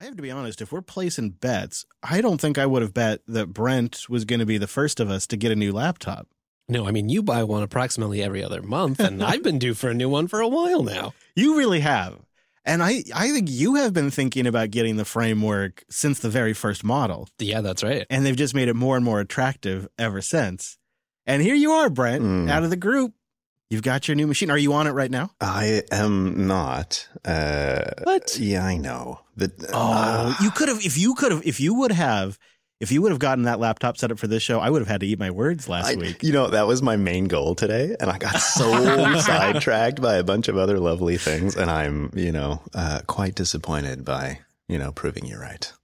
I have to be honest, if we're placing bets, I don't think I would have bet that Brent was going to be the first of us to get a new laptop. No, I mean, you buy one approximately every other month, and I've been due for a new one for a while now. You really have. And I think you have been thinking about getting the framework since the very first model. Yeah, that's right. And they've just made it more and more attractive ever since. And here you are, Brent, out of the group. You've got your new machine. Are you on it right now? I am not. What? Yeah, I know. You could have, if you would have gotten that laptop set up for this show, I would have had to eat my words last week. You know, that was my main goal today, and I got so sidetracked by a bunch of other lovely things, and I'm, quite disappointed by, proving you right.